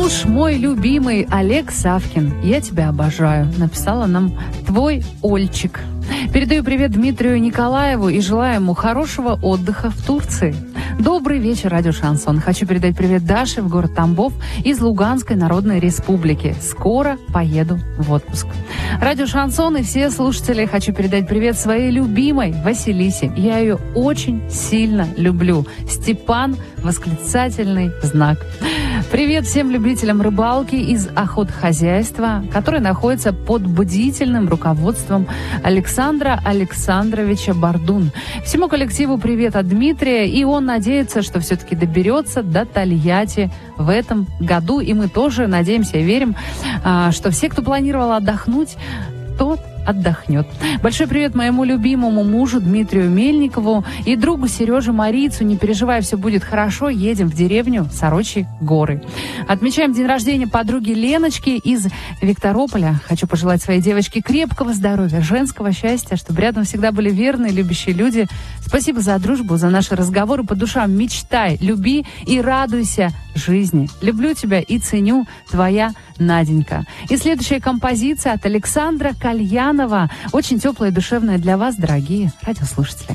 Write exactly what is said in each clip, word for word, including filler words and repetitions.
Муж мой любимый Олег Савкин, я тебя обожаю, написала нам твой Ольчик. Передаю привет Дмитрию Николаеву и желаю ему хорошего отдыха в Турции. Добрый вечер, радио Шансон. Хочу передать привет Даше в город Тамбов из Луганской Народной Республики. Скоро поеду в отпуск. Радио Шансон и все слушатели, хочу передать привет своей любимой Василисе. Я ее очень сильно люблю. Степан, восклицательный знак. Привет всем любителям рыбалки из охотхозяйства, которые находятся под бдительным руководством Александра Александровича Бардун. Всему коллективу привет от Дмитрия, и он надеется, что все-таки доберется до Тольятти в этом году. И мы тоже надеемся и верим, что все, кто планировал отдохнуть, тот отдохнет. Большой привет моему любимому мужу Дмитрию Мельникову и другу Сереже Марицу. Не переживай, все будет хорошо. Едем в деревню Сорочьи горы. Отмечаем день рождения подруги Леночки из Викторополя. Хочу пожелать своей девочке крепкого здоровья, женского счастья, чтобы рядом всегда были верные, любящие люди. Спасибо за дружбу, за наши разговоры по душам. Мечтай, люби и радуйся жизни. Люблю тебя и ценю, твоя Наденька. И следующая композиция от Александра Кальянова. Очень теплая и душевная для вас, дорогие радиослушатели.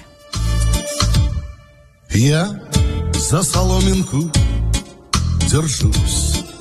Я за соломинку держусь.